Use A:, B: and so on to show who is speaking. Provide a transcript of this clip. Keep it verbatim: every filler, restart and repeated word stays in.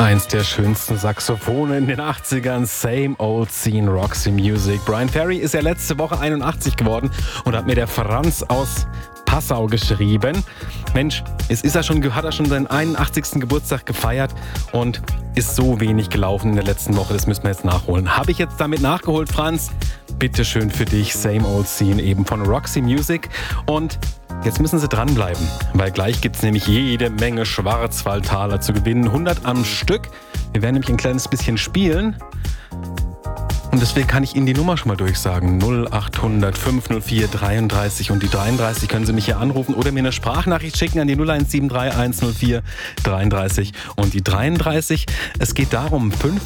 A: Eins der schönsten Saxophone in den achtzigern, Same Old Scene, Roxy Music. Bryan Ferry ist ja letzte Woche einundachtzig geworden und hat mir der Franz aus Passau geschrieben. Mensch, es ist er schon, hat er schon seinen einundachtzigsten Geburtstag gefeiert und ist so wenig gelaufen in der letzten Woche, das müssen wir jetzt nachholen. Habe ich jetzt damit nachgeholt, Franz? Bitteschön für dich, Same Old Scene, eben von Roxy Music. Und jetzt müssen Sie dranbleiben, weil gleich gibt es nämlich jede Menge Schwarzwaldtaler zu gewinnen. hundert am Stück. Wir werden nämlich ein kleines bisschen spielen. Und deswegen kann ich Ihnen die Nummer schon mal durchsagen. null acht hundert fünf null vier dreiunddreißig und die dreiunddreißig können Sie mich hier anrufen oder mir eine Sprachnachricht schicken an die null eins sieben drei eins null vier dreiunddreißig und die dreiunddreißig. Es geht darum, fünf